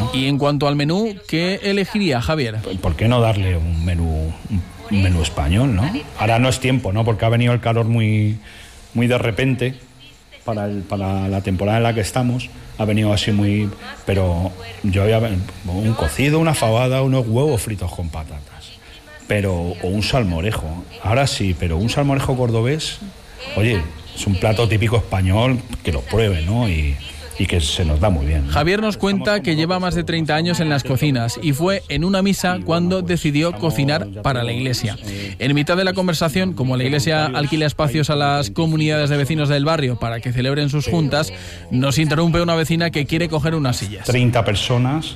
Y en cuanto al menú, ¿qué elegiría Javier? ¿Por qué no darle un menú español, ¿no? Ahora no es tiempo, ¿no? Porque ha venido el calor muy de repente para la temporada en la que estamos. Ha venido así muy... Pero yo había un cocido, una fabada, unos huevos fritos con patatas. O un salmorejo. Ahora sí, pero un salmorejo cordobés, oye, es un plato típico español, que lo pruebe, ¿no? Y que se nos da muy bien, ¿no? Javier nos cuenta que lleva más de 30 años en las cocinas y fue en una misa cuando decidió cocinar para la iglesia. En mitad de la conversación, como la iglesia alquila espacios a las comunidades de vecinos del barrio para que celebren sus juntas, nos interrumpe una vecina que quiere coger unas sillas. 30 personas.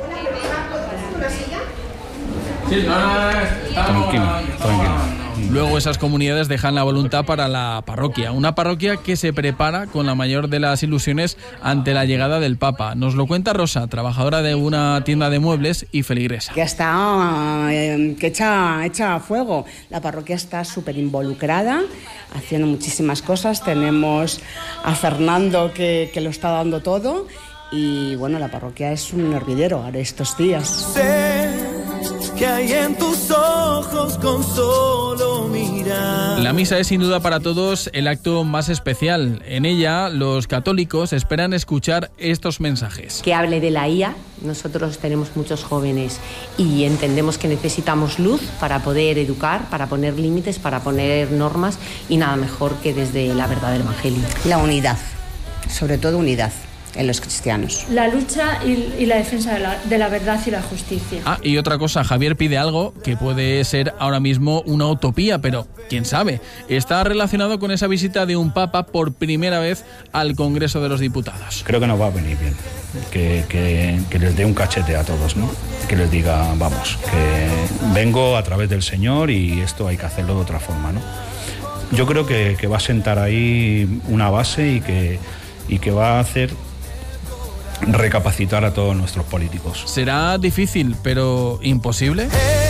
Tranquilo. Luego esas comunidades dejan la voluntad para la parroquia, una parroquia que se prepara con la mayor de las ilusiones ante la llegada del Papa. Nos lo cuenta Rosa, trabajadora de una tienda de muebles y feligresa. Que está hecha a fuego. La parroquia está súper involucrada, haciendo muchísimas cosas. Tenemos a Fernando que lo está dando todo. Y bueno, la parroquia es un hervidero ahora estos días. Sé que hay en tus ojos con solo mirar. La misa es sin duda para todos el acto más especial. En ella los católicos esperan escuchar estos mensajes. Que hable de la IA. Nosotros tenemos muchos jóvenes y entendemos que necesitamos luz para poder educar, para poner límites, para poner normas, y nada mejor que desde la verdad del Evangelio. La unidad, sobre todo unidad en los cristianos. La lucha y la defensa de la verdad y la justicia. Y otra cosa, Javier pide algo que puede ser ahora mismo una utopía, pero quién sabe. Está relacionado con esa visita de un papa por primera vez al Congreso de los Diputados. Creo que nos va a venir bien, que les dé un cachete a todos, ¿no? Que les diga, vamos, que vengo a través del Señor y esto hay que hacerlo de otra forma, ¿no? Yo creo que va a sentar ahí una base y que va a hacer recapacitar a todos nuestros políticos. ¿Será difícil, pero imposible?